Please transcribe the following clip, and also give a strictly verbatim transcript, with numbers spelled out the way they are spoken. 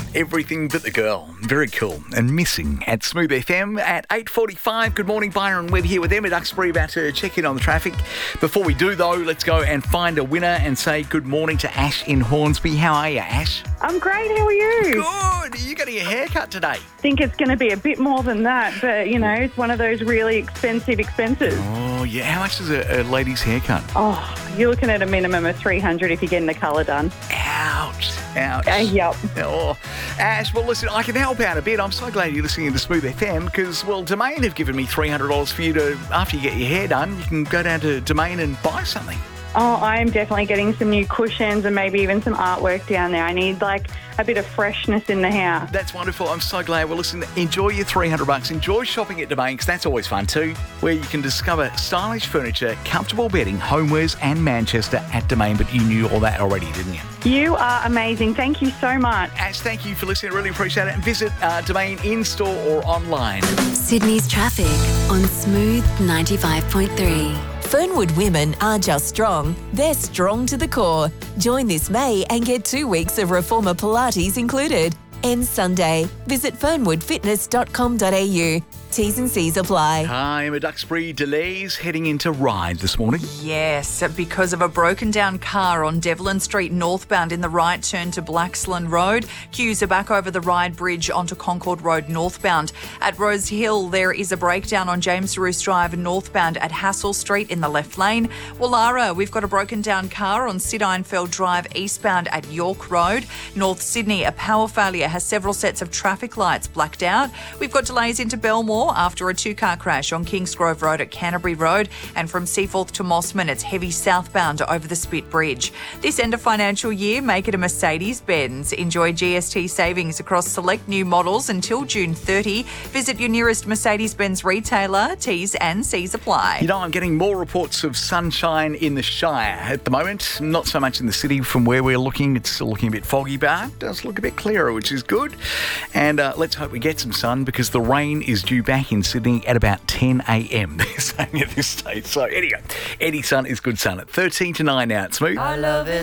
Everything but the girl. Very cool. And Missing at Smooth F M at eight forty-five. Good morning, Byron Webb here with Emma Duxbury, about to check in on the traffic. Before we do, though, let's go and find a winner and say good morning to Ash in Hornsby. How are you, Ash? I'm great. How are you? Good. Are you getting a haircut today? I think it's going to be a bit more than that, but, you know, it's one of those really expensive expenses. Oh, yeah. How much is a, a lady's haircut? Oh, you're looking at a minimum of three hundred dollars if you're getting the colour done. Ouch. Ouch. Uh, yep. Oh, Ash, well, listen, I can help out a bit. I'm so glad you're listening to Smooth F M because, well, Domain have given me three hundred dollars for you to, after you get your hair done, you can go down to Domain and buy something. Oh, I'm definitely getting some new cushions and maybe even some artwork down there. I need, like, a bit of freshness in the house. That's wonderful. I'm so glad. Well, listen, enjoy your three hundred bucks. Enjoy shopping at Domain because that's always fun too, where you can discover stylish furniture, comfortable bedding, homewares and Manchester at Domain. But you knew all that already, didn't you? You are amazing. Thank you so much. Ash, thank you for listening. I really appreciate it. And visit uh, Domain in-store or online. Sydney's traffic on Smooth ninety-five point three. Fernwood women aren't just strong, they're strong to the core. Join this May and get two weeks of Reformer Pilates included. Ends Sunday. Visit fernwood fitness dot com dot a u. T's and C's apply. Hi, Emma Duxbury. Delays heading into Ryde this morning. Yes, because of a broken down car on Devlin Street northbound in the right turn to Blaxland Road. Queues are back over the Ryde Bridge onto Concord Road northbound. At Rose Hill, there is a breakdown on James Roos Drive northbound at Hassel Street in the left lane. Wallara, we've got a broken down car on Sid Einfeld Drive eastbound at York Road. North Sydney, a power failure has several sets of traffic lights blacked out. We've got delays into Belmore after a two-car crash on Kingsgrove Road at Canterbury Road, and from Seaforth to Mossman, it's heavy southbound over the Spit Bridge. This end of financial year, make it a Mercedes-Benz. Enjoy G S T savings across select new models until June thirtieth. Visit your nearest Mercedes-Benz retailer. T's and C's apply. You know, I'm getting more reports of sunshine in the Shire at the moment. Not so much in the city from where we're looking. It's still looking a bit foggy, but it does look a bit clearer, which is good. And uh, let's hope we get some sun because the rain is due back in Sydney at about ten a.m. they're saying at this stage. So anyway, any sun is good sun. At thirteen to nine now, it's Smooth. I love it.